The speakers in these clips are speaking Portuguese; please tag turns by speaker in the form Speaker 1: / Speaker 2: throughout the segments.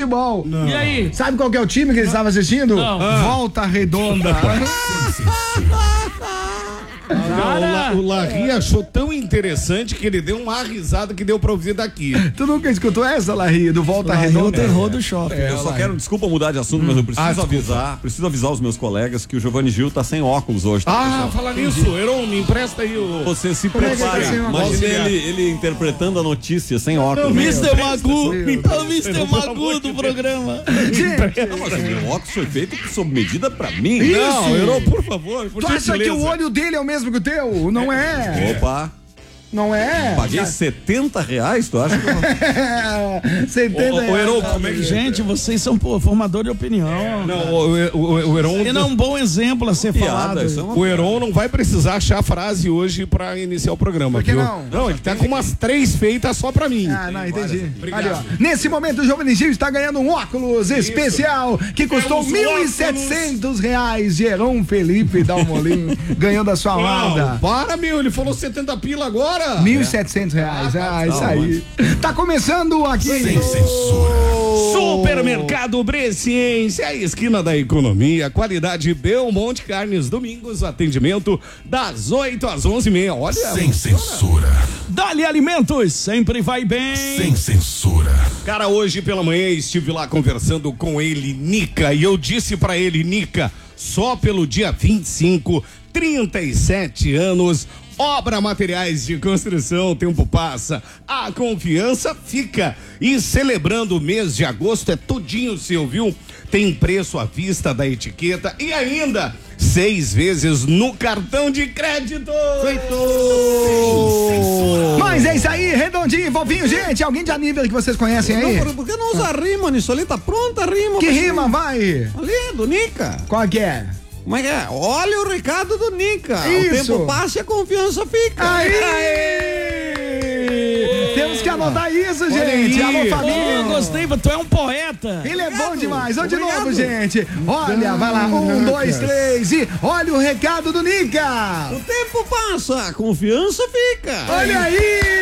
Speaker 1: futebol.
Speaker 2: Não.
Speaker 3: E aí?
Speaker 1: Sabe qual que é o time que ele estava assistindo?
Speaker 3: Não.
Speaker 1: Volta Redonda.
Speaker 2: O Larry achou tão interessante que ele deu uma risada que deu pra ouvir daqui.
Speaker 1: Tu nunca escutou essa, Larry, do Volta Redonda?
Speaker 3: O terror do shopping.
Speaker 4: Eu só quero, desculpa mudar de assunto, mas eu preciso avisar os meus colegas que o Giovanni Gil tá sem óculos hoje. Tá,
Speaker 2: Falar nisso, Heron, me empresta aí o...
Speaker 4: Você se
Speaker 1: é que
Speaker 4: prepare.
Speaker 1: tá sem óculos?
Speaker 4: Imagina ele interpretando a notícia sem óculos.
Speaker 3: Mr. Magu.
Speaker 1: Deus.
Speaker 3: O Mr. Magu do programa.
Speaker 4: Não, mas o meu óculos foi feito sob medida pra mim.
Speaker 1: Isso.
Speaker 2: Não, Heron, por favor, por
Speaker 1: Tu acha que o
Speaker 2: gentileza.
Speaker 1: olho dele é o mesmo que o teu? Não é.
Speaker 4: Opa,
Speaker 1: Não é.
Speaker 4: paguei R$70, tu acha?
Speaker 1: Você entende?
Speaker 2: Ô, Heron, como é que...
Speaker 3: Gente, vocês são formador de opinião.
Speaker 2: Não, o Heron...
Speaker 3: Ele não é um bom exemplo a ser falado.
Speaker 4: Piada, isso é uma...
Speaker 2: O Heron não vai precisar achar a frase hoje pra iniciar o programa,
Speaker 1: Por que
Speaker 2: viu?
Speaker 1: não?
Speaker 2: Não, ele tá com umas 3 feitas só pra mim.
Speaker 1: Ah, não, entendi.
Speaker 2: Obrigado.
Speaker 1: Ali, ó. Nesse momento, o Giovanni Gil está ganhando um óculos especial que custou R$1.700 de Heron Felipe Dalmolin. Ganhou da sua amada.
Speaker 2: Para, meu, ele falou 70 pila agora.
Speaker 1: R$1.700. Isso aí. Tá começando aqui.
Speaker 5: Sem censura.
Speaker 2: Supermercado Bresciense, a esquina da economia, qualidade Belmonte Carnes, domingos, atendimento das 8 às 11h30. Olha,
Speaker 5: Sem censura.
Speaker 3: Dali Alimentos, sempre vai bem.
Speaker 5: Sem censura.
Speaker 2: cara, hoje pela manhã estive lá conversando com ele, Nica, e eu disse pra ele, Nica, só pelo dia 25, 37 anos, Obra Materiais de Construção, o tempo passa, a confiança fica. E celebrando o mês de agosto é todinho seu, viu? Tem preço à vista da etiqueta e ainda 6 vezes no cartão de crédito.
Speaker 1: Feito! Mas é isso aí, redondinho, fofinho, gente. Alguém de nível que vocês conhecem aí?
Speaker 4: Não, por que não usa rima nisso ali? Tá pronta a rima.
Speaker 1: Que rima, vai?
Speaker 4: Ali, do Nica.
Speaker 1: Qual que é?
Speaker 4: Como é que é? Olha o recado do Nica.
Speaker 1: Isso.
Speaker 4: O tempo passa e a confiança fica.
Speaker 1: Aí! Temos que anotar isso, gente. Alô,
Speaker 3: Pô,
Speaker 1: Fabinho.
Speaker 3: gostei, tu é um poeta.
Speaker 1: Ele é bom demais. Vamos de novo, gente. Olha, vai lá. 1, 2, 3 e olha o recado do Nica.
Speaker 4: O tempo passa, a confiança fica.
Speaker 1: Olha aí.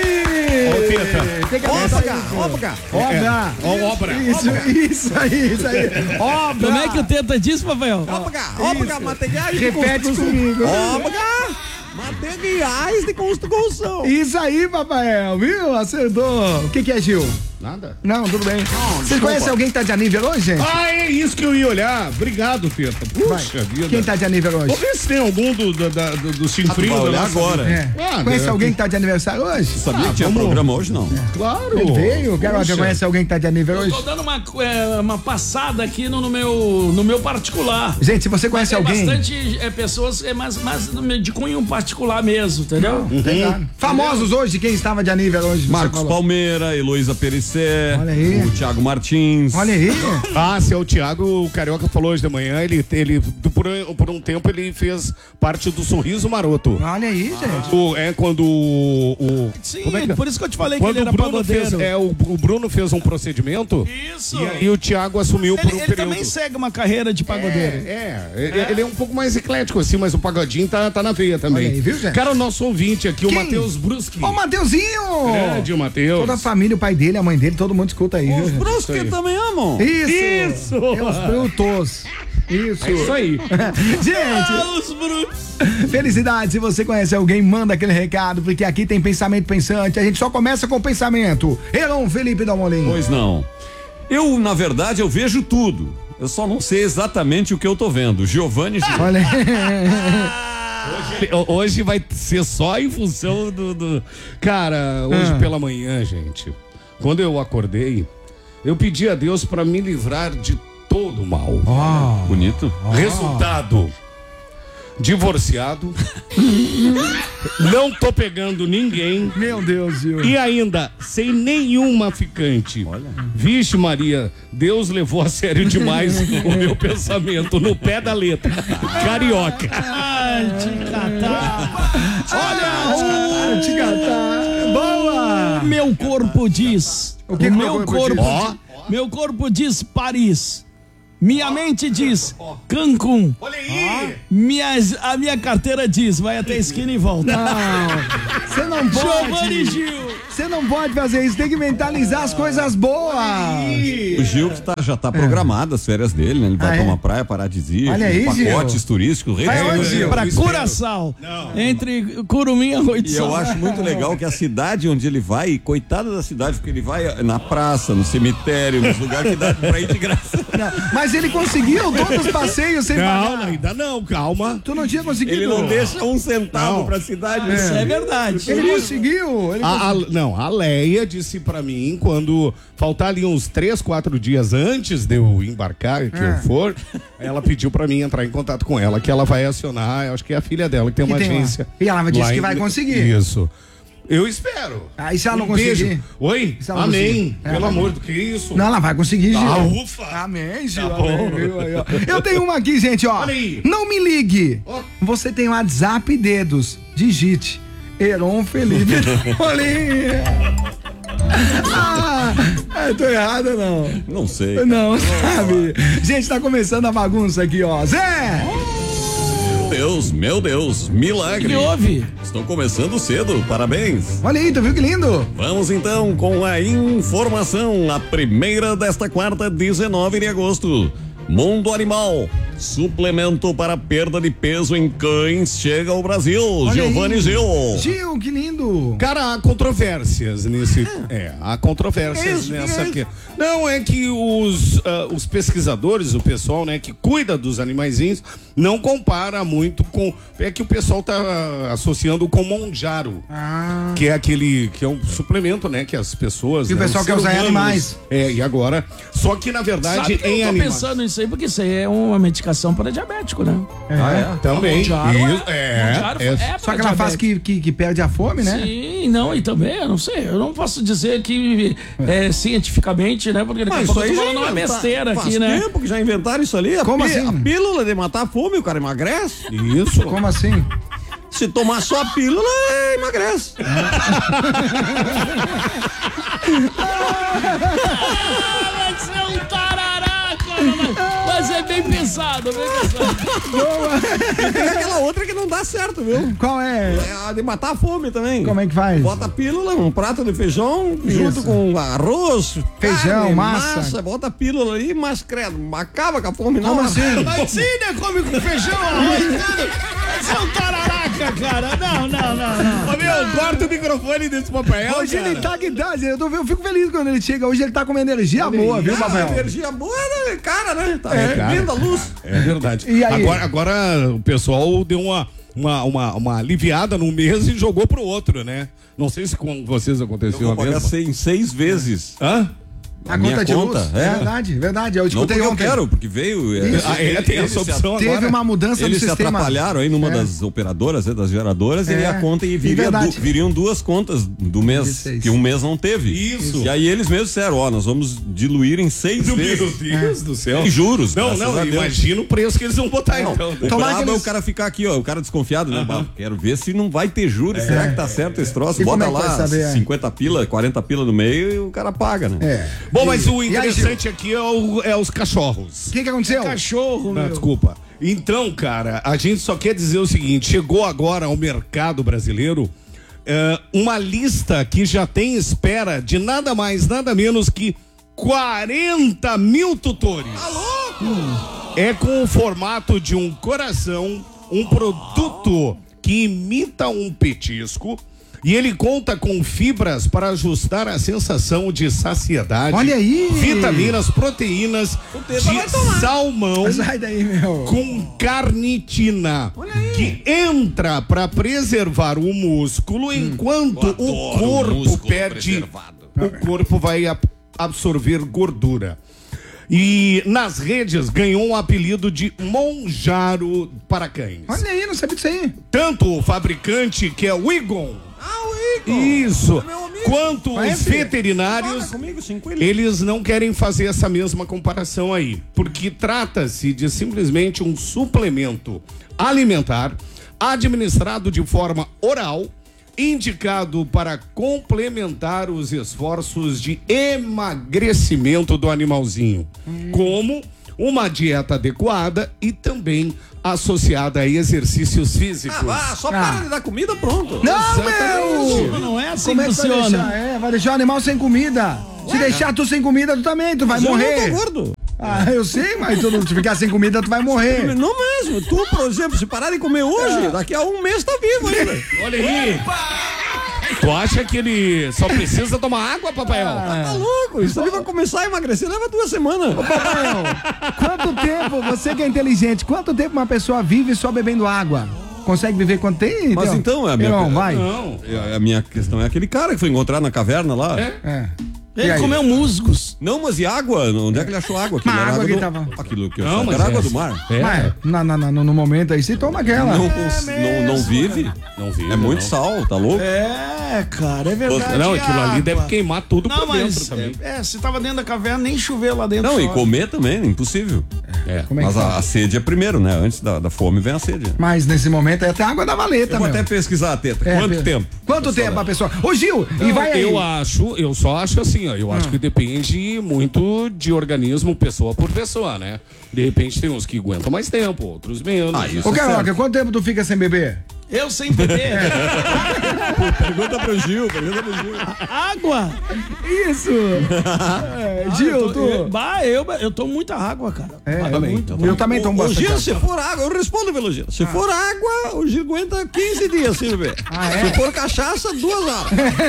Speaker 2: Ô, Teta.
Speaker 1: Tem que
Speaker 4: Obra.
Speaker 1: Obra. Isso aí. Obra.
Speaker 3: Como é que o Teta disse, Rafael?
Speaker 4: Obra, materiais de
Speaker 1: Repete
Speaker 4: construção.
Speaker 1: comigo.
Speaker 4: Obra, materiais de construção.
Speaker 1: Isso aí, Rafael, viu? Acertou. O que é, Gil?
Speaker 2: Nada.
Speaker 1: Não, tudo bem. Vocês conhecem alguém que tá de aniversário hoje, gente?
Speaker 2: Ah, é isso que eu ia olhar. Obrigado, Teta. Puxa vida.
Speaker 1: Quem tá de aniversário
Speaker 2: Vou
Speaker 1: hoje?
Speaker 2: ver se tem algum do Chinfrio.
Speaker 4: vai olhar
Speaker 2: da nossa
Speaker 4: agora.
Speaker 2: vida.
Speaker 1: É.
Speaker 2: Ah,
Speaker 1: Conhece
Speaker 2: né?
Speaker 1: alguém que tá de aniversário hoje?
Speaker 4: Sabia que tinha programa hoje, não?
Speaker 2: Claro.
Speaker 1: Ele veio? Quero
Speaker 2: Puxa.
Speaker 1: conhece alguém que tá de aniversário
Speaker 3: Tô
Speaker 1: hoje?
Speaker 3: dando uma passada aqui no meu particular.
Speaker 1: Gente, se você conhece
Speaker 3: Tem
Speaker 1: alguém...
Speaker 3: bastante pessoas mais de cunho particular mesmo, entendeu?
Speaker 1: Claro. Famosos hoje, quem estava de aniversário hoje? você
Speaker 4: Marcos
Speaker 1: falou?
Speaker 4: Palmeira, Heloísa Perissé,
Speaker 1: Olha aí.
Speaker 4: o Thiago Martins.
Speaker 1: Olha aí.
Speaker 2: Ah, se é o Thiago, o Carioca falou hoje de manhã, ele por um tempo ele fez parte do Sorriso Maroto.
Speaker 1: Olha aí, gente.
Speaker 2: É quando o
Speaker 3: Sim,
Speaker 2: como é que-
Speaker 3: por isso que eu te falei que
Speaker 2: quando
Speaker 3: ele
Speaker 2: o
Speaker 3: era
Speaker 2: Bruno fez,
Speaker 3: pagodeiro.
Speaker 2: o Bruno fez um procedimento
Speaker 3: Isso.
Speaker 2: e aí o Thiago assumiu por um
Speaker 3: Ele
Speaker 2: período.
Speaker 3: também segue uma carreira de pagodeiro.
Speaker 2: Ele é um pouco mais eclético assim, mas o pagodinho tá na veia também.
Speaker 1: Olha aí, viu, gente?
Speaker 2: Cara, o nosso ouvinte aqui, o
Speaker 1: Quem?
Speaker 2: Matheus Bruschi.
Speaker 1: Ó, o Mateuzinho!
Speaker 2: Grande, o Matheus.
Speaker 1: Toda a família, o pai dele, a mãe dele, todo mundo escuta aí, viu,
Speaker 4: Os
Speaker 1: gente?
Speaker 4: Brusque também amam.
Speaker 1: Isso! É os brutos. Isso.
Speaker 2: É isso aí.
Speaker 1: Gente,
Speaker 3: Os brutos.
Speaker 1: felicidade. Se você conhece alguém, manda aquele recado, porque aqui tem pensamento pensante. A gente só começa com pensamento. Heron Felipe Dalmolin.
Speaker 4: Pois não. Eu, na verdade, eu vejo tudo. Eu só não sei exatamente o que eu tô vendo. Giovanni Gil.
Speaker 1: Olha
Speaker 2: Hoje vai ser só em função do... Cara, hoje pela manhã, gente, quando eu acordei, eu pedi a Deus pra me livrar de todo o mal.
Speaker 4: Bonito.
Speaker 2: Resultado: divorciado, não tô pegando ninguém
Speaker 1: Meu Deus, viu?
Speaker 2: e ainda sem nenhuma ficante. Vixe Maria, Deus levou a sério demais o meu pensamento no pé da letra. Carioca.
Speaker 3: Ai, te catar.
Speaker 1: Olha, te catar. Boa!
Speaker 3: Meu corpo diz.
Speaker 1: O que que meu corpo diz?
Speaker 2: Ó.
Speaker 3: Meu corpo diz Paris. Minha mente diz Cancún.
Speaker 2: Olha aí!
Speaker 3: A minha carteira diz vai até a esquina e volta.
Speaker 1: Não, você não
Speaker 3: Giovanni
Speaker 1: pode.
Speaker 3: Gil.
Speaker 1: Você não pode fazer isso, tem que mentalizar as coisas boas.
Speaker 4: O Gil que tá já tá programado as férias dele, né? Ele vai pra uma praia paradisíaca,
Speaker 1: Olha aí,
Speaker 4: pacotes turísticos.
Speaker 3: Pra Curaçao. Entre Curumim e Arroio de
Speaker 4: E eu acho muito legal que a cidade onde ele vai, coitada da cidade, porque ele vai na praça, no cemitério, nos lugares que dá pra ir de graça.
Speaker 1: Mas ele conseguiu todos os passeios sem pagar.
Speaker 2: Não, ainda não, calma.
Speaker 1: Tu não tinha conseguido.
Speaker 4: Ele não deixa um centavo pra cidade.
Speaker 3: Isso é verdade.
Speaker 1: Ele conseguiu.
Speaker 2: A Leia disse pra mim, quando faltar ali uns 3, 4 dias antes de eu embarcar, que eu for, ela pediu pra mim entrar em contato com ela, que ela vai acionar, acho que é a filha dela, que tem uma agência.
Speaker 1: E ela disse que vai conseguir.
Speaker 2: Isso. Eu espero.
Speaker 1: E se ela não conseguir?
Speaker 2: Beijo. Oi?
Speaker 1: Amém.
Speaker 2: Pelo amor do que isso?
Speaker 1: Não, ela vai conseguir, Gil.
Speaker 2: Ufa.
Speaker 1: Amém, Gil. Amém, viu? Aí, ó. Eu tenho uma aqui, gente, ó.
Speaker 2: Olha aí.
Speaker 1: Não me ligue. Você tem o WhatsApp e dedos. Digite. Heron Felipe. Tô errado, não?
Speaker 4: Não sei.
Speaker 1: Não, sabe? Gente, tá começando a bagunça aqui, ó. Zé!
Speaker 4: Meu Deus, milagre.
Speaker 3: O que houve?
Speaker 4: Estão começando cedo, parabéns.
Speaker 1: Olha aí, tu viu que lindo?
Speaker 4: Vamos então com a informação, a primeira desta quarta, 19 de agosto. Mundo Animal, suplemento para perda de peso em cães chega ao Brasil. Giovanni Gil.
Speaker 1: Gil, que lindo.
Speaker 2: Cara, há controvérsias nesse. Há controvérsias nessa aqui. Não, é que os pesquisadores, o pessoal, né, que cuida dos animaizinhos, não compara muito com. É que o pessoal tá associando com Monjaro. Que é aquele. Que é um suplemento, né? Que as pessoas.
Speaker 1: E o pessoal quer usar em animais.
Speaker 2: E agora. Só que na verdade,
Speaker 3: Sabe que
Speaker 2: em
Speaker 3: eu tô
Speaker 2: animais.
Speaker 3: pensando nisso aí, porque isso aí é uma medicação para diabético, né?
Speaker 2: Também.
Speaker 3: Monjaro
Speaker 1: Só que ela faz que perde a fome, né?
Speaker 3: Sim, não, e também, eu não sei, eu não posso dizer que cientificamente, né? Porque daqui a pouco eu tô falando uma besteira aqui, né?
Speaker 4: Faz tempo que já inventaram isso ali.
Speaker 1: Como assim?
Speaker 4: A pílula de matar a fome, o cara emagrece.
Speaker 2: Isso.
Speaker 1: Como assim?
Speaker 4: Se tomar só a pílula, emagrece.
Speaker 3: Vai ser um tarará, cara. Mas é bem pensado, bem pensado.
Speaker 4: E tem aquela outra que não dá certo, viu?
Speaker 1: Qual é?
Speaker 4: É a de matar a fome também.
Speaker 1: Como é que faz?
Speaker 4: Bota a pílula, um prato de feijão, junto com arroz,
Speaker 1: feijão,
Speaker 4: carne,
Speaker 1: massa.
Speaker 4: Bota a pílula ali, mas credo, acaba com a fome, não.
Speaker 1: Como assim?
Speaker 3: Mas sim, né? Come com feijão, arroz, tudo. Vai ser um tararaca, cara. Não.
Speaker 2: Ô, meu, corta o microfone desse Papael.
Speaker 1: Hoje ele tá que dá, eu fico feliz quando ele chega. Hoje ele tá com uma energia boa, viu, Papael?
Speaker 4: Energia boa, né, cara, né? Tá
Speaker 2: cara.
Speaker 4: vindo a luz.
Speaker 2: É verdade.
Speaker 1: E aí?
Speaker 2: Agora o pessoal deu uma aliviada num mês e jogou pro outro, né? Não sei se com vocês aconteceu
Speaker 4: Eu
Speaker 2: a
Speaker 4: vou pagar
Speaker 2: mesma.
Speaker 4: 6 vezes.
Speaker 2: Hã?
Speaker 1: A
Speaker 4: minha
Speaker 1: conta de
Speaker 4: conta,
Speaker 1: luz.
Speaker 4: é.
Speaker 1: Verdade. Eu
Speaker 4: Não
Speaker 1: escutei
Speaker 4: porque eu
Speaker 1: ontem.
Speaker 4: quero, porque veio.
Speaker 2: Tem essa opção
Speaker 1: Teve
Speaker 2: agora.
Speaker 1: uma mudança
Speaker 4: Eles
Speaker 1: no
Speaker 4: se
Speaker 1: sistema.
Speaker 4: atrapalharam aí numa das operadoras, das geradoras, e a conta e
Speaker 1: verdade.
Speaker 4: viriam 2 contas do mês, que um mês não teve.
Speaker 2: Isso.
Speaker 4: E aí eles mesmos disseram, nós vamos diluir em 6
Speaker 2: Meu
Speaker 4: vezes.
Speaker 2: Deus do céu.
Speaker 4: Em juros.
Speaker 2: Não,
Speaker 4: graças a Deus.
Speaker 2: imagina o preço que eles vão botar então.
Speaker 4: O
Speaker 1: Tomara
Speaker 4: brabo
Speaker 1: que
Speaker 4: é
Speaker 1: eles-
Speaker 4: o cara ficar aqui, ó, o cara desconfiado, né? Quero ver se não vai ter juros, será que tá certo esse troço?
Speaker 1: E
Speaker 4: Bota
Speaker 1: como é que vai
Speaker 4: lá
Speaker 1: saber?
Speaker 4: 50 pila, 40 pila no meio e o cara paga, né?
Speaker 2: Bom, mas o
Speaker 1: E aí,
Speaker 2: interessante aqui é os cachorros.
Speaker 1: O que aconteceu?
Speaker 3: Cachorro,
Speaker 2: Não,
Speaker 3: meu.
Speaker 2: desculpa. Então, cara, a gente só quer dizer o seguinte: chegou agora ao mercado brasileiro uma lista que já tem espera de nada mais, nada menos que 40 mil tutores. Tá louco? É com o formato de um coração, um produto que imita um petisco. E ele conta com fibras para ajustar a sensação de saciedade.
Speaker 1: Olha aí!
Speaker 2: Vitaminas, proteínas de salmão
Speaker 1: Sai daí, meu.
Speaker 2: com carnitina, que entra para preservar o músculo enquanto o corpo perde. O corpo vai absorver gordura. E nas redes ganhou um apelido de Monjaro para cães.
Speaker 1: Olha aí, não sabia disso aí.
Speaker 2: Tanto o fabricante, que é o Igon. Isso. Quanto os veterinários,
Speaker 4: Comigo, 5
Speaker 2: eles não querem fazer essa mesma comparação aí, porque trata-se de simplesmente um suplemento alimentar administrado de forma oral, indicado para complementar os esforços de emagrecimento do animalzinho, como uma dieta adequada e também associada a exercícios físicos.
Speaker 4: Só para de dar comida, pronto.
Speaker 1: Não, meu!
Speaker 3: Não é assim
Speaker 1: Como
Speaker 3: que
Speaker 1: é que vai
Speaker 3: funciona.
Speaker 1: deixar? Vai deixar o animal sem comida. Se deixar tu sem comida, tu também, tu vai morrer.
Speaker 6: Eu não tô gordo.
Speaker 1: Ah, eu sei, mas tu ficar sem comida, tu vai morrer.
Speaker 6: Não mesmo. Tu, por exemplo, se parar de comer hoje, daqui a um mês tá vivo ainda.
Speaker 3: Olha aí. Tu acha que ele só precisa tomar água, Papael?
Speaker 6: Tá louco? Isso aí vai começar a emagrecer, leva 2 semanas.
Speaker 1: Papael, quanto tempo, você que é inteligente, quanto tempo uma pessoa vive só bebendo água? Consegue viver quanto tem?
Speaker 6: Mas então, a minha,
Speaker 1: não, vai.
Speaker 3: Não.
Speaker 6: a minha questão é aquele cara que foi encontrado na caverna lá.
Speaker 1: É.
Speaker 3: Ele comeu musgos.
Speaker 6: Não, mas e água? Onde é que ele achou água? Aquilo
Speaker 1: Mas
Speaker 6: era
Speaker 1: água
Speaker 6: água
Speaker 1: que
Speaker 6: do...
Speaker 1: tava-
Speaker 6: Aquilo que eu
Speaker 3: Não,
Speaker 6: achava
Speaker 3: mas
Speaker 6: era
Speaker 3: é-
Speaker 6: água do mar.
Speaker 1: Mas no momento aí, você toma aquela.
Speaker 6: Não vive.
Speaker 3: Não vive.
Speaker 6: É muito
Speaker 3: não.
Speaker 6: sal, tá louco?
Speaker 7: É, cara, é verdade.
Speaker 3: Não, aquilo ali
Speaker 7: água.
Speaker 3: deve queimar tudo
Speaker 7: Não,
Speaker 3: por dentro
Speaker 7: mas
Speaker 3: também.
Speaker 7: se tava dentro da caverna, nem choveu lá dentro.
Speaker 6: Não, e
Speaker 7: só.
Speaker 6: comer também, impossível.
Speaker 1: Como é que
Speaker 6: Mas
Speaker 1: tá?
Speaker 6: a sede é primeiro, né? Antes da fome vem a sede.
Speaker 1: Mas nesse momento aí até água da valeta,
Speaker 6: Eu vou
Speaker 1: meu.
Speaker 6: até pesquisar a teta.
Speaker 1: É,
Speaker 6: Quanto tempo?
Speaker 1: Quanto tempo a pessoa? Ô, Gil, e vai aí.
Speaker 3: Eu só acho assim, ó. Eu acho que depende muito de organismo, pessoa por pessoa, né? De repente tem uns que aguentam mais tempo, outros menos.
Speaker 6: Isso
Speaker 1: Ô,
Speaker 6: é
Speaker 1: Carioca,
Speaker 6: certo.
Speaker 1: quanto tempo tu fica sem beber?
Speaker 7: Eu sem beber.
Speaker 6: Pergunta pro Gil.
Speaker 7: Água!
Speaker 1: Isso! Gil, tu.
Speaker 7: Eu tomo muita água, cara.
Speaker 1: Eu também tomo
Speaker 6: O
Speaker 1: bastante.
Speaker 6: Gil, se for água, eu respondo pelo Gil. Se for água, o Gil aguenta 15 dias sem beber. Se for cachaça, 2 horas.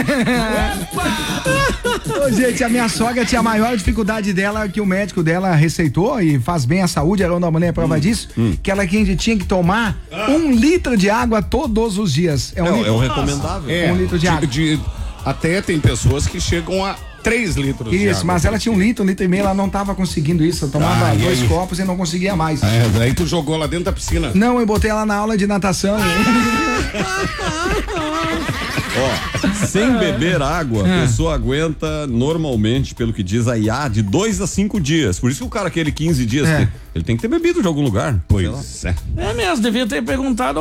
Speaker 1: Ô, gente, a minha sogra tinha a maior dificuldade dela, que o médico dela receitou e faz bem à saúde, a Ronda Mulher é prova disso, que ela tinha que tomar 1 litro de água todos os dias. É um
Speaker 6: É
Speaker 1: litro.
Speaker 6: o recomendável.
Speaker 3: É,
Speaker 1: 1 litro de água.
Speaker 3: até tem pessoas que chegam a 3 litros de
Speaker 1: Isso,
Speaker 3: água.
Speaker 1: mas ela tinha 1 litro, 1 litro e meio, ela não tava conseguindo isso. Eu tomava
Speaker 3: e
Speaker 1: 2
Speaker 3: aí?
Speaker 1: copos e não conseguia mais.
Speaker 3: É, daí tu jogou lá dentro da piscina.
Speaker 1: Não, eu botei ela na aula de natação.
Speaker 6: Ó, sem beber água, a pessoa aguenta normalmente, pelo que diz a IA, de 2 a 5 dias. Por isso que o cara, aquele 15 dias, ele tem que ter bebido de algum lugar.
Speaker 3: Pois é.
Speaker 7: É mesmo, devia ter perguntado.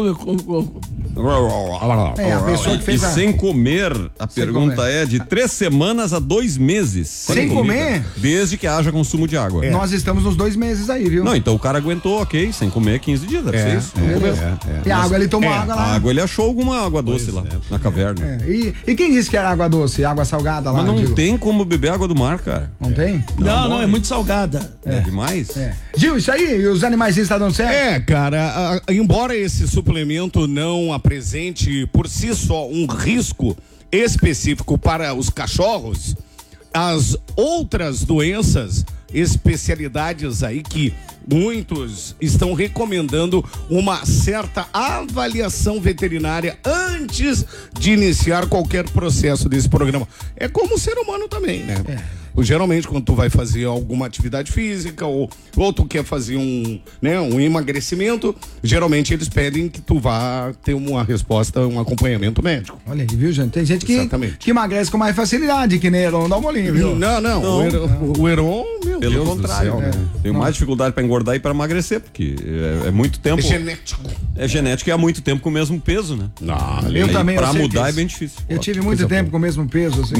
Speaker 1: É, a pessoa que
Speaker 6: E
Speaker 1: fez a...
Speaker 6: sem comer, a pergunta é de 3 semanas a 2 meses.
Speaker 1: Sem comer?
Speaker 6: Desde que haja consumo de água.
Speaker 1: Nós estamos nos 2 meses aí, viu?
Speaker 6: Não, então o cara aguentou, ok, sem comer 15 dias, deve ser isso.
Speaker 1: E a água, ele tomou água
Speaker 6: A
Speaker 1: lá.
Speaker 6: água, ele achou alguma água doce lá, na caverna.
Speaker 1: E quem disse que era água doce, água salgada lá?
Speaker 6: Mas não
Speaker 1: Gil?
Speaker 6: tem como beber água do mar, cara.
Speaker 1: Não tem?
Speaker 7: Não, é muito salgada.
Speaker 6: É demais.
Speaker 1: Gil, isso aí, e os animais estão dando certo?
Speaker 3: É, cara, embora esse suplemento não apresente por si só um risco específico para os cachorros, as outras doenças, especialidades aí que muitos estão recomendando uma certa avaliação veterinária antes de iniciar qualquer processo desse programa. É como o ser humano também, né? Geralmente, quando tu vai fazer alguma atividade física ou tu quer fazer um emagrecimento, geralmente eles pedem que tu vá ter uma resposta, um acompanhamento médico.
Speaker 1: Olha aí, viu, gente? Tem gente
Speaker 3: Exatamente.
Speaker 1: que emagrece com mais facilidade, que nem Heron dá um molinho, viu?
Speaker 3: Não. O Heron, meu
Speaker 6: Pelo
Speaker 3: Deus
Speaker 6: contrário,
Speaker 3: do céu,
Speaker 6: né? Tenho mais dificuldade pra engordar e pra emagrecer, porque é muito tempo.
Speaker 3: É genético.
Speaker 6: É genético e há muito tempo com o mesmo peso, né?
Speaker 1: Eu também.
Speaker 6: Pra
Speaker 1: eu sei
Speaker 6: mudar
Speaker 1: que
Speaker 6: é bem difícil.
Speaker 1: Eu tive muito tempo com o mesmo peso, assim.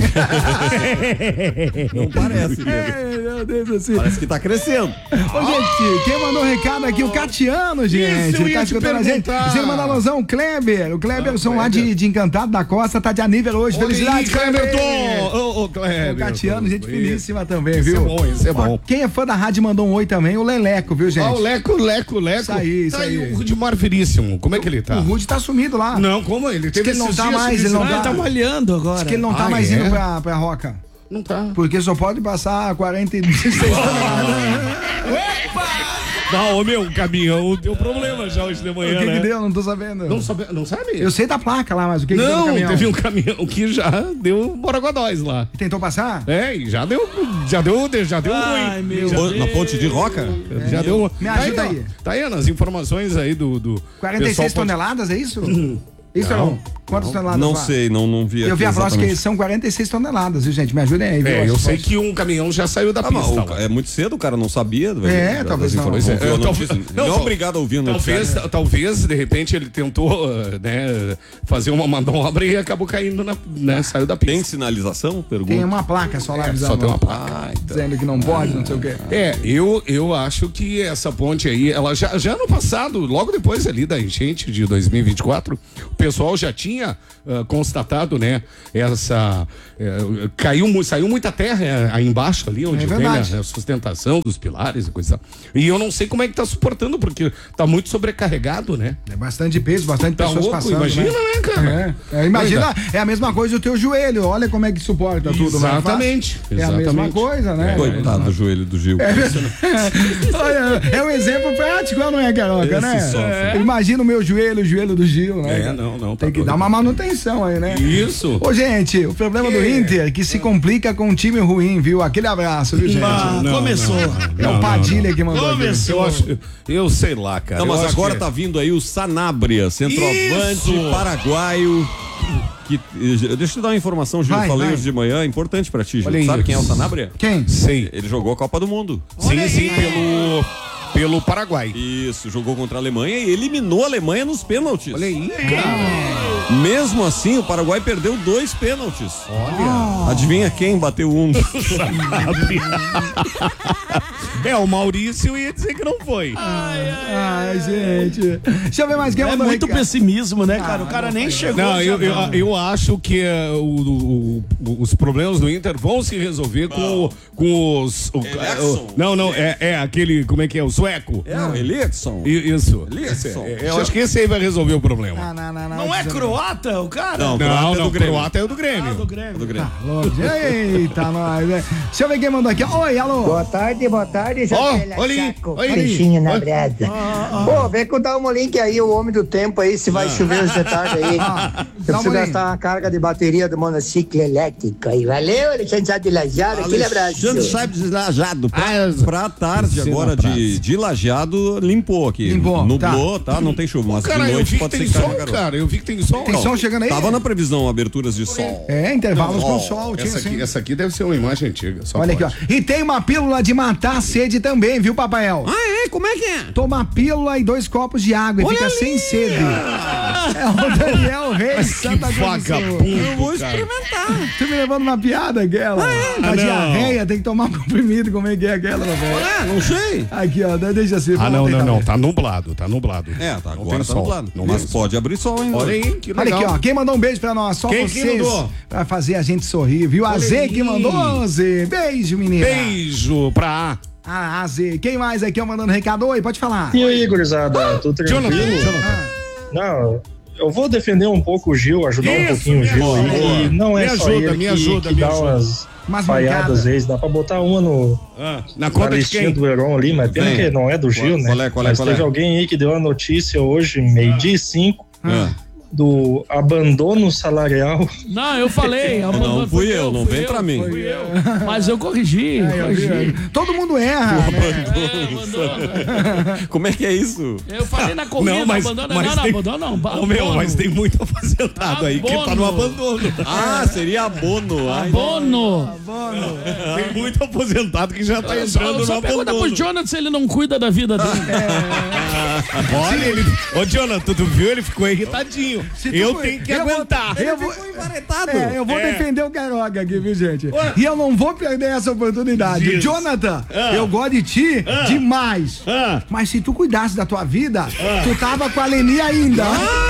Speaker 6: Não parece, né?
Speaker 1: Meu Deus do céu.
Speaker 6: Parece que tá crescendo.
Speaker 1: Ô, gente, quem mandou recado aqui? O Catiano, gente.
Speaker 3: Isso, eu ia
Speaker 1: Tá
Speaker 3: te
Speaker 1: escutando a gente.
Speaker 3: perguntar.
Speaker 1: Zé mandar alusão, o Kleber. O Kleber são lá de Encantado da Costa, tá de aniversário hoje. Felicidades, Kleber.
Speaker 3: Ô, Kleber.
Speaker 1: O Catiano, gente
Speaker 3: Isso.
Speaker 1: finíssima também,
Speaker 3: Isso
Speaker 1: viu?
Speaker 3: é bom, isso é
Speaker 1: Ó,
Speaker 3: bom.
Speaker 1: Quem é fã da rádio mandou um oi também, o Leleco, viu, gente?
Speaker 3: Ó, o Leco.
Speaker 1: Isso aí, isso
Speaker 3: Tá
Speaker 1: aí.
Speaker 3: o Rudimar Veríssimo, como é que ele tá?
Speaker 1: O Rude tá sumido lá.
Speaker 3: Não, como ele?
Speaker 1: que ele não tá mais, ele não
Speaker 7: Ele tá malhando agora.
Speaker 1: Diz que ele não tá
Speaker 3: Ah,
Speaker 1: mais
Speaker 3: é?
Speaker 1: indo pra Roca.
Speaker 3: Não tá.
Speaker 1: Porque só pode passar 46 toneladas.
Speaker 3: Não, ô, meu, o caminhão deu problema já hoje de
Speaker 1: O
Speaker 3: manhã,
Speaker 1: que
Speaker 3: né?
Speaker 1: deu? Não tô sabendo.
Speaker 3: Não sabe?
Speaker 1: Eu sei da placa lá, mas o que deu no
Speaker 3: Não,
Speaker 1: caminhão?
Speaker 3: teve um caminhão que já deu borogodóis lá.
Speaker 1: Tentou passar?
Speaker 3: É, e já deu
Speaker 7: Ai,
Speaker 3: ruim.
Speaker 7: meu
Speaker 3: Já-
Speaker 7: Deus.
Speaker 6: Na ponte de Roca?
Speaker 3: Já deu.
Speaker 1: Me ajuda
Speaker 3: ó,
Speaker 1: aí.
Speaker 3: Tá aí nas informações aí do
Speaker 1: 46
Speaker 3: pessoal pode-
Speaker 1: toneladas, é isso? Isso não. Quantas toneladas
Speaker 6: Não
Speaker 1: lá?
Speaker 6: sei, não vi
Speaker 1: Eu
Speaker 6: aqui
Speaker 1: vi a próxima que
Speaker 6: exatamente.
Speaker 1: são 46 toneladas, viu, gente? Me ajudem aí, viu?
Speaker 3: É, eu sei que um caminhão já saiu da
Speaker 6: Ah, mas
Speaker 3: pista. lá.
Speaker 6: é muito cedo, o cara não sabia.
Speaker 1: Talvez não.
Speaker 6: Ouviu a
Speaker 3: Não,
Speaker 6: notícia.
Speaker 3: não,
Speaker 6: Não é obrigado a ouvir a notícia.
Speaker 3: Talvez, de repente, ele tentou, né, fazer uma manobra e acabou caindo saiu da
Speaker 6: Tem
Speaker 3: pista.
Speaker 6: sinalização? Pergunta.
Speaker 1: Tem uma placa só lá avisando.
Speaker 3: Só tem uma placa.
Speaker 1: Dizendo que não pode, não sei o quê.
Speaker 3: É, eu acho que essa ponte aí, ela já no passado, logo depois ali da enchente de 2024, o pessoal já tinha constatado, né? Saiu muita terra aí embaixo ali, onde vem a sustentação dos pilares e coisa. E eu não sei como é que tá suportando, porque tá muito sobrecarregado, né?
Speaker 1: É bastante peso, bastante pessoas passando.
Speaker 3: Imagina, né, cara?
Speaker 1: Imagina, é a mesma coisa o teu joelho, olha como é que suporta tudo.
Speaker 3: Exatamente.
Speaker 1: É a mesma coisa, né?
Speaker 6: Coitado do joelho do Gil.
Speaker 1: É um exemplo prático, não é, Caroca, né? Imagina o meu joelho, o joelho do Gil, né?
Speaker 3: Não.
Speaker 1: Tem que dar uma manutenção aí, né?
Speaker 3: Isso.
Speaker 1: Ô, gente, o problema do Inter é que se complica com um time ruim, viu? Aquele abraço, viu, gente?
Speaker 7: Começou.
Speaker 1: É o Padilha que mandou.
Speaker 3: Eu sei lá, cara.
Speaker 6: Não, mas agora tá vindo aí o Sanabria, centroavante paraguaio. Deixa eu te dar uma informação, Gil. Falei hoje de manhã, importante pra ti, Gil. Sabe quem é o Sanabria?
Speaker 1: Quem?
Speaker 3: Sei.
Speaker 6: Ele jogou a Copa do Mundo.
Speaker 3: Sim, pelo Paraguai.
Speaker 6: Isso, jogou contra a Alemanha e eliminou a Alemanha nos pênaltis.
Speaker 3: Olha aí, cara.
Speaker 6: Mesmo assim, o Paraguai perdeu 2 pênaltis. Olha. Adivinha quem bateu um?
Speaker 3: O Maurício ia dizer que não foi.
Speaker 1: Ai, gente. Deixa eu ver mais quem
Speaker 7: É muito pessimismo, né, cara? O cara nem chegou.
Speaker 3: Não, eu acho que os problemas do Inter vão se resolver com os... aquele, como é que é? O sueco.
Speaker 6: O Eliasson.
Speaker 3: Isso. Eu acho que esse aí vai resolver o problema.
Speaker 7: Não é croata o cara?
Speaker 3: Não, croata é o do Grêmio.
Speaker 7: Do Grêmio.
Speaker 1: Eita, nós, né? Deixa eu ver quem mandou aqui. Oi, alô.
Speaker 8: Boa tarde,
Speaker 3: olha aí.
Speaker 8: Peixinho na brasa. Pô, vem contar um link aí, o homem do tempo aí, se vai chover hoje de tarde aí. Eu preciso gastar uma carga de bateria do monociclo elétrico aí. Valeu, Alexandre Sá de Lajeado, aquele abraço.
Speaker 6: Alexandre Sá de Lajeado. Pra tarde agora de Lajeado, limpou aqui. Nublou, tá? Não tem chuva, mas
Speaker 3: cara,
Speaker 6: de noite pode ser que caia,
Speaker 3: cara. Eu vi que tem sol.
Speaker 1: Tem sol chegando aí?
Speaker 6: Tava na previsão, aberturas de sol.
Speaker 1: Intervalos com sol.
Speaker 3: Essa aqui deve ser uma imagem antiga.
Speaker 1: Olha aqui, ó. E tem uma pílula de matar a sede também, viu, Papael?
Speaker 6: Como é que é?
Speaker 1: Toma pílula e 2 copos de água e fica sem sede. É o Daniel Reis, Santa Cruz.
Speaker 6: Eu vou experimentar.
Speaker 1: Tu me levando uma piada aquela? A diarreia tem que tomar comprimido, como é que é aquela, velho?
Speaker 6: Não sei.
Speaker 1: Aqui, ó, deixa assim.
Speaker 3: Não, tá nublado.
Speaker 6: Tá agora tá nublado. Mas pode abrir sol ainda.
Speaker 3: Olha aí, que legal.
Speaker 1: Olha aqui, ó, quem mandou um beijo pra nós? Só
Speaker 3: quem
Speaker 1: vocês.
Speaker 3: Mandou?
Speaker 1: Pra fazer a gente sorrir, viu? A Zê que mandou, Zê. Beijo, menina.
Speaker 3: Beijo pra
Speaker 1: A Zê. Quem mais aqui, ó, mandando recado? Oi, pode falar.
Speaker 9: E aí, gurizada, tudo tranquilo? Não, eu vou defender um pouco o Gil, ajudar um pouquinho o Gil aí. Não é só ele que dá umas falhadas às vezes, dá pra botar uma
Speaker 3: na conta
Speaker 9: listinha do Heron ali, mas pena que não é do Gil, né? Mas teve alguém aí que deu a notícia hoje, 12:05, do abandono salarial.
Speaker 7: Não, eu falei.
Speaker 6: Não fui eu, não vem pra mim.
Speaker 7: Fui eu. Mas eu corrigi.
Speaker 1: Todo mundo erra.
Speaker 6: Como é que é isso?
Speaker 7: Eu falei na corrida,
Speaker 3: não, mas mas tem muito aposentado aí que tá no abandono.
Speaker 6: Seria abono.
Speaker 7: Abono.
Speaker 3: Tem muito aposentado que já tá entrando no abandono.
Speaker 7: Pergunta pro Jonathan se ele não cuida da vida dele.
Speaker 3: Olha, ô Jonathan, tu viu? Ele ficou irritadinho. Eu tenho que aguentar.
Speaker 1: Eu vou defender o Caroca aqui, viu, gente? E eu não vou perder essa oportunidade. Jonathan, eu gosto de ti demais. Mas se tu cuidasse da tua vida, tu tava com a Leni ainda.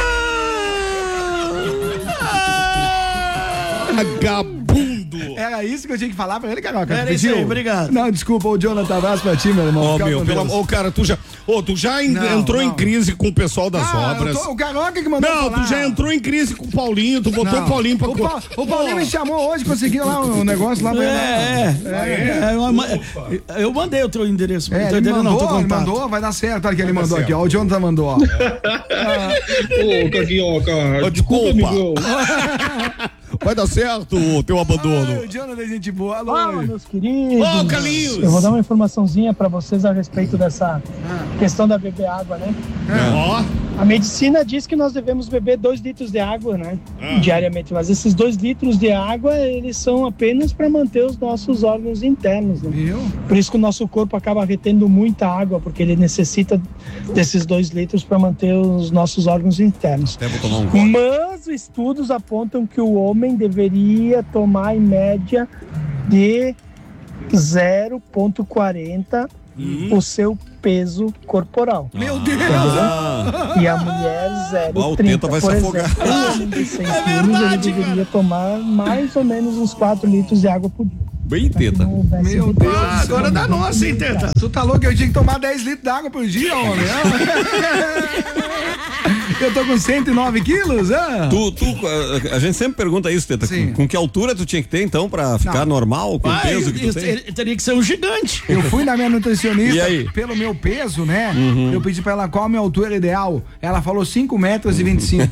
Speaker 3: Vagabundo.
Speaker 1: Era isso que eu tinha que falar pra ele, Caroca.
Speaker 7: Era isso aí, obrigado.
Speaker 1: Não, desculpa, o Jonathan, abraço pra ti, meu irmão.
Speaker 3: Cara, tu já entrou em crise com o pessoal das obras.
Speaker 1: O Caroca que mandou falar.
Speaker 3: Tu já entrou em crise com o Paulinho, tu botou o Paulinho pra...
Speaker 1: O Paulinho me chamou hoje, conseguiu lá um negócio lá pra
Speaker 7: ele. Eu mandei o teu endereço.
Speaker 1: Ele mandou, vai dar certo. Olha que ele mandou aqui, ó. O Jonathan mandou, ó.
Speaker 9: Desculpa, Miguel.
Speaker 3: Vai dar certo o teu abandono.
Speaker 1: O Jonathan, gente boa.
Speaker 10: Fala, meus queridos.
Speaker 3: Ô, Carlinhos.
Speaker 10: Eu vou dar uma informaçãozinha pra vocês a respeito dessa questão da beber água, né? A medicina diz que nós devemos beber 2 litros de água, né? Diariamente. Mas esses 2 litros de água, eles são apenas para manter os nossos órgãos internos, né? Por isso que o nosso corpo acaba retendo muita água, porque ele necessita desses 2 litros para manter os nossos órgãos internos. Mas estudos apontam que o homem deveria tomar em média de 0,40 o seu peso corporal.
Speaker 1: Meu Deus!
Speaker 10: E a mulher 0,30.
Speaker 6: Vai
Speaker 10: por
Speaker 6: se
Speaker 10: exemplo,
Speaker 6: afogar.
Speaker 10: um homem de 100 quilos, ele deveria tomar mais ou menos uns 4 litros de água por dia.
Speaker 6: Bem, Teta.
Speaker 1: Meu Deus,
Speaker 7: agora dá nossa, hein, Teta?
Speaker 1: Tu tá louco? Eu tinha que tomar 10 litros d'água por dia, homem. Eu tô com 109 quilos,
Speaker 6: A gente sempre pergunta isso, Teta. Com que altura tu tinha que ter, então, pra ficar normal, com o peso que tu tem?
Speaker 7: Ele teria que ser um gigante.
Speaker 1: Eu fui na minha nutricionista,
Speaker 6: E aí?
Speaker 1: pelo meu peso, né? Eu pedi pra ela qual a minha altura ideal. Ela falou 5 metros e 25.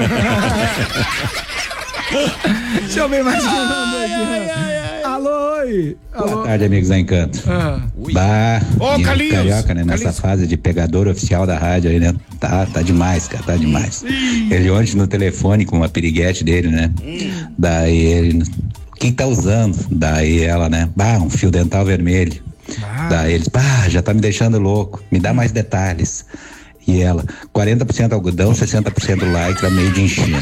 Speaker 1: Deixa eu ver mais quem mandou aqui. Alô, oi.
Speaker 11: Boa tarde, amigos da Encanto. Carioca, né? Nessa fase de pegador oficial da rádio aí, né? Tá demais, cara, tá demais. Ele ontem no telefone com uma piriguete dele, né? Daí ele, quem tá usando? Daí ela, né? Um fio dental vermelho. Daí ele, já tá me deixando louco, me dá mais detalhes. E ela, 40% algodão, 60% lycra, made in China.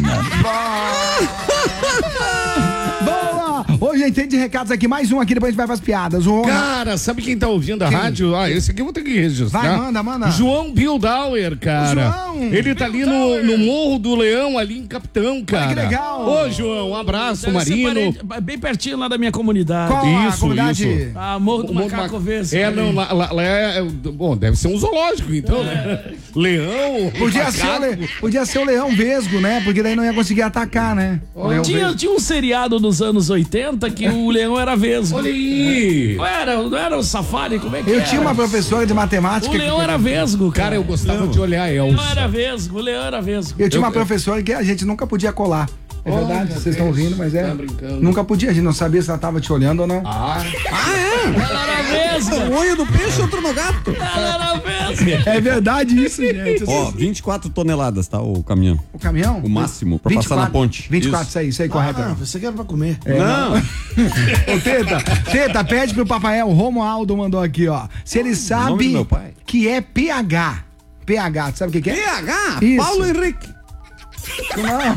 Speaker 1: Ô, gente, tem de recados aqui, mais um aqui, depois a gente vai pras piadas.
Speaker 3: Cara, sabe quem tá ouvindo a rádio? Esse aqui eu vou ter que registrar.
Speaker 1: Vai, manda.
Speaker 3: João Bildauer, cara. Ele tá ali no Morro do Leão, ali em Capitão, cara.
Speaker 1: Que legal.
Speaker 3: Ô, João, um abraço, Marino.
Speaker 7: Bem pertinho lá da minha comunidade.
Speaker 1: Qual a comunidade?
Speaker 3: Isso.
Speaker 7: Morro do Macaco Vesgo.
Speaker 3: Lá é... Bom, deve ser um zoológico, então, né? Leão,
Speaker 1: Podia ser o Leão Vesgo, né? Porque daí não ia conseguir atacar, né?
Speaker 7: Tinha um seriado nos anos 80 que o leão era vesgo.
Speaker 3: Olha aí!
Speaker 7: Não era o safari? Como é que
Speaker 1: Eu tinha uma professora de matemática.
Speaker 7: O leão era vesgo, cara.
Speaker 3: Eu gostava de olhar Elsa.
Speaker 7: Não era vesgo, o leão era vesgo.
Speaker 1: Eu tinha uma professora que a gente nunca podia colar. É verdade, vocês estão rindo, mas é. Nunca podia, a gente não sabia se ela tava te olhando ou não.
Speaker 7: Ela era vesgo.
Speaker 6: Um olho do peixe, outro no gato.
Speaker 7: Ela era vesgo.
Speaker 1: É verdade isso, gente.
Speaker 6: 24 toneladas, tá, o caminhão.
Speaker 1: O caminhão?
Speaker 6: O máximo, pra
Speaker 1: 24,
Speaker 6: passar na ponte.
Speaker 1: 24, isso aí, correto.
Speaker 7: Você quer pra comer.
Speaker 6: Não.
Speaker 1: Ô, Teta, pede pro Papael, o Romualdo mandou aqui, ó. Se ele sabe que é pH. pH, tu sabe o que é?
Speaker 6: pH?
Speaker 1: Isso.
Speaker 6: Paulo Henrique.
Speaker 1: Não.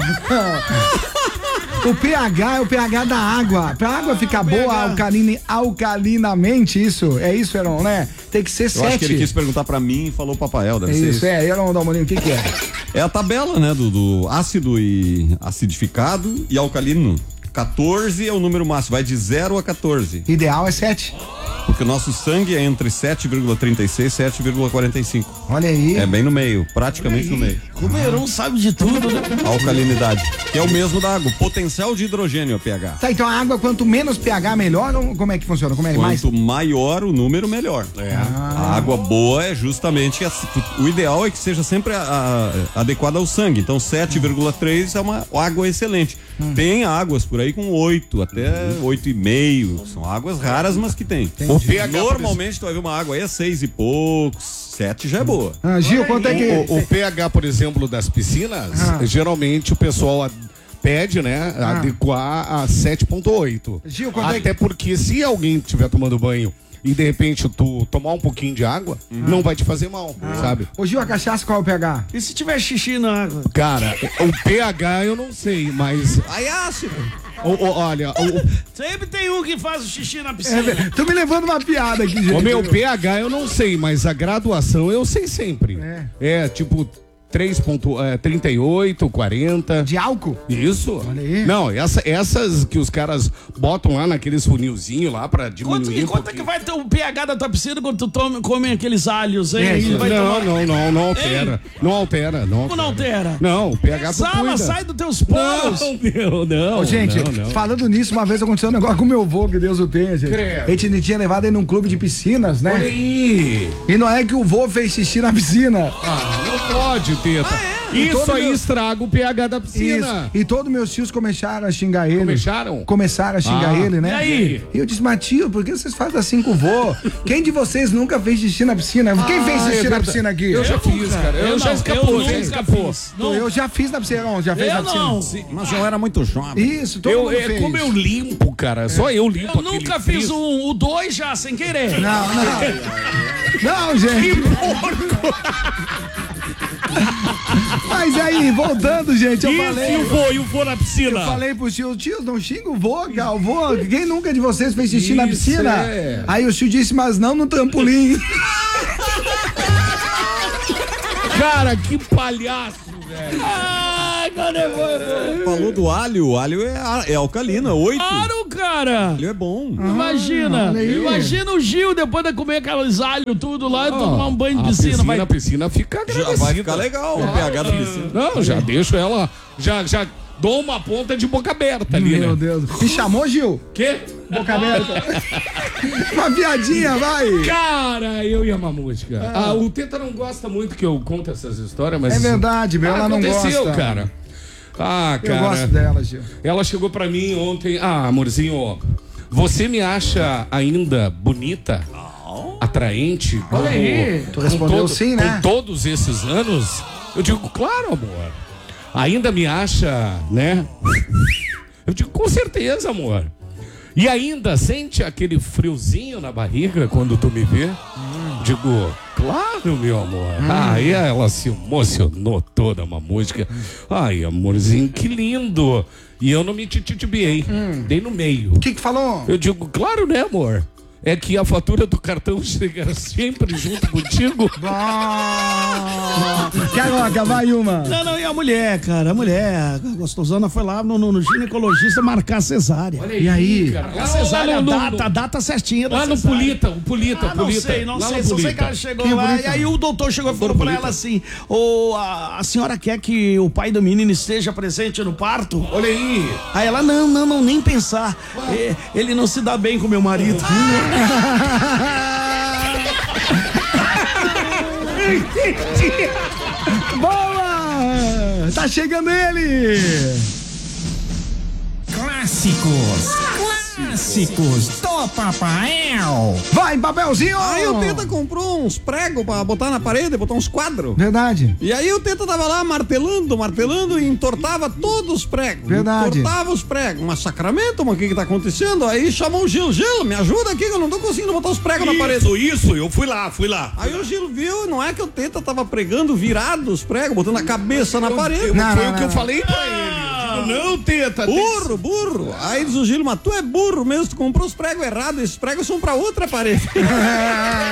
Speaker 1: O pH é o pH da água. Pra água ficar boa alcalinamente, isso, Heron, né? Tem que ser 7.
Speaker 6: Eu acho que ele quis perguntar pra mim e falou Papael, deve ser isso.
Speaker 1: Heron, Dalmoninho, o que é?
Speaker 6: É a tabela, né, do ácido e acidificado e alcalino. 14 é o número máximo, vai de 0 a 14.
Speaker 1: Ideal é 7.
Speaker 6: Porque o nosso sangue é entre 7,36 e 7,45.
Speaker 1: Olha aí.
Speaker 6: É bem no meio, praticamente no meio.
Speaker 7: Como Heron sabe de tudo, né?
Speaker 6: A alcalinidade, que é o mesmo da água, potencial de hidrogênio, a pH.
Speaker 1: Tá, então a água, quanto menos pH, melhor, ou como é que funciona?
Speaker 6: Quanto maior o número, melhor. A água boa é justamente, o ideal é que seja sempre adequada ao sangue, então 7,3 é uma água excelente. Tem águas por aí com 8, até 8,5, são águas raras, mas que tem.
Speaker 3: O pH,
Speaker 6: normalmente tu vai ver uma água aí a 6 e poucos, 7 já é boa.
Speaker 1: Gil, quanto é que...
Speaker 3: O pH, por exemplo, das piscinas, geralmente o pessoal pede, né, adequar a 7,8.
Speaker 1: Gil,
Speaker 3: até porque se alguém estiver tomando banho e de repente tu tomar um pouquinho de água, não vai te fazer mal, sabe?
Speaker 1: Ô Gil, a cachaça qual é o pH?
Speaker 7: E se tiver xixi na água?
Speaker 3: Cara, o pH eu não sei, mas...
Speaker 7: Aí ácido.
Speaker 3: Olha...
Speaker 7: Sempre tem um que faz o xixi na piscina.
Speaker 1: Tô me levando uma piada aqui, gente.
Speaker 3: O meu pH eu não sei, mas a graduação eu sei sempre. É tipo... 3,38, 40.
Speaker 1: De álcool?
Speaker 3: Isso.
Speaker 1: Olha aí.
Speaker 3: Não, essas que os caras botam lá naqueles funilzinhos lá pra diminuir.
Speaker 7: Quanto é que vai ter o pH da tua piscina quando tu come aqueles alhos, hein?
Speaker 3: Não altera. Não altera.
Speaker 7: Como não altera?
Speaker 3: Não, o pH tu cuida.
Speaker 7: Sai dos teus poros.
Speaker 3: Não.
Speaker 1: Ô, gente, falando nisso, uma vez aconteceu um negócio com o meu avô, que Deus o tenha, gente. A gente tinha levado ele num clube de piscinas, né?
Speaker 3: Olha aí.
Speaker 1: E não é que o vô fez xixi na piscina.
Speaker 3: Não pode, Teta. Isso aí estraga o pH da piscina.
Speaker 1: Isso. E todos meus tios começaram a xingar ele.
Speaker 3: Começaram
Speaker 1: a xingar ele, né?
Speaker 7: E aí?
Speaker 1: E eu disse, mas tio, por que vocês fazem assim com o vô? Quem de vocês nunca fez xixi na piscina? Quem fez xixi na piscina aqui?
Speaker 3: Eu já fiz, cara. Eu já escapou.
Speaker 1: Eu já fiz na piscina. Já fez na piscina?
Speaker 6: Mas eu era muito jovem.
Speaker 1: Isso, todo mundo fez.
Speaker 3: Como eu limpo, cara. Só eu limpo.
Speaker 7: Eu nunca fiz o 2 já, sem querer.
Speaker 1: Não, gente.
Speaker 3: Que porco!
Speaker 1: Mas aí, voltando, gente, eu falei.
Speaker 3: E o vô na piscina?
Speaker 1: Eu falei pro tio, não xinga o vô, cara. O vô, quem nunca de vocês fez xixi na piscina? Aí o tio disse, mas não no trampolim.
Speaker 3: Cara, que palhaço, velho.
Speaker 6: Falou do alho, o alho é alcalina, 8.
Speaker 7: Claro, cara.
Speaker 6: Alho é bom.
Speaker 7: Imagina o Gil depois de comer aqueles alhos tudo lá e tomar um banho de piscina.
Speaker 3: A piscina fica agradecida.
Speaker 6: Já vai ficar legal o pH da piscina.
Speaker 3: Não, já deixo ela, já dou uma ponta de boca aberta ali,
Speaker 1: Meu Deus. Me chamou, Gil?
Speaker 3: Quê?
Speaker 1: Boca aberta. Uma piadinha, vai.
Speaker 3: Cara, eu e a Mamusca. O Teta não gosta muito que eu conte essas histórias, mas...
Speaker 1: É verdade, meu, ela não gosta.
Speaker 3: Aconteceu, cara. Cara.
Speaker 1: Eu gosto dela, Gil.
Speaker 3: Ela chegou pra mim ontem. Amorzinho, você me acha ainda bonita? Atraente?
Speaker 1: Olha aí. Tu respondeu sim, né?
Speaker 3: Com todos esses anos? Eu digo, claro, amor. Ainda me acha, né? Eu digo, com certeza, amor. E ainda sente aquele friozinho na barriga quando tu me vê? Digo, claro, meu amor. Aí ela se emocionou toda, uma música. Ai, amorzinho, que lindo. E eu não me titubeei. Dei no meio.
Speaker 1: O que falou?
Speaker 3: Eu digo, claro, né, amor? É que a fatura do cartão chega sempre junto contigo.
Speaker 1: Carioca, vai uma.
Speaker 12: Não, e a mulher, cara? A mulher, a gostosona, foi lá no ginecologista marcar a cesárea.
Speaker 1: Olha aí, e aí?
Speaker 12: Cara, a cesárea, a data certinha da
Speaker 3: lá
Speaker 12: cesárea.
Speaker 3: No Pulita.
Speaker 12: Não sei. Só sei que ela chegou lá e aí o doutor chegou e falou pra ela assim, a senhora quer que o pai do menino esteja presente no parto?
Speaker 3: Olha aí.
Speaker 12: Aí ela, não, nem pensar. Ele não se dá bem com meu marido.
Speaker 1: Boa! Tá chegando ele!
Speaker 12: Clássicos do Papael.
Speaker 1: Vai, papelzinho!
Speaker 6: Aí o Teta comprou uns pregos pra botar na parede, botar uns quadros.
Speaker 1: Verdade.
Speaker 6: E aí o Teta tava lá martelando e entortava todos os pregos.
Speaker 1: Verdade.
Speaker 6: Entortava os pregos. Mas sacramento, mas o que tá acontecendo? Aí chamou o Gil, me ajuda aqui que eu não tô conseguindo botar os pregos na parede.
Speaker 3: Isso, eu fui lá.
Speaker 6: Aí o Gil viu, não é que o Teta tava pregando virado os pregos, botando a cabeça na parede.
Speaker 3: Foi o que eu falei pra ele. Eu digo, não, Teta.
Speaker 6: Burro. Aí diz o Gil, mas tu é burro mesmo, tu comprou os pregos errados, esses pregos são pra outra parede.